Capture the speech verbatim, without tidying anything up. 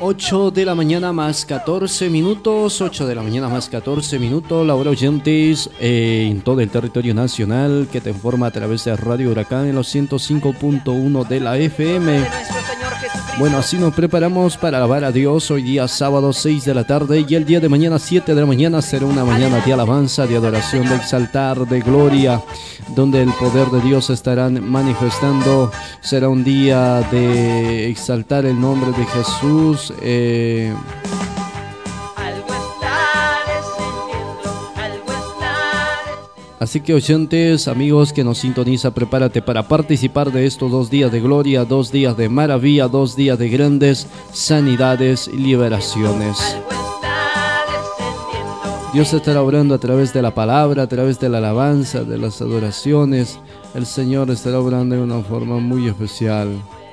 ocho de la mañana más catorce minutos, ocho de la mañana más catorce minutos, la hora oyentes eh, en todo el territorio nacional que te informa a través de Radio Huracán en los ciento cinco punto uno de la F M. Bueno, así nos preparamos para alabar a Dios hoy día sábado seis de la tarde y el día de mañana siete de la mañana será una mañana de alabanza, de adoración, de exaltar, de gloria, donde el poder de Dios estarán manifestando. Será un día de exaltar el nombre de Jesús. Eh, Así que oyentes, amigos que nos sintoniza, prepárate para participar de estos dos días de gloria, dos días de maravilla, dos días de grandes sanidades y liberaciones. Dios estará obrando a través de la palabra, a través de la alabanza, de las adoraciones. El Señor estará obrando de una forma muy especial.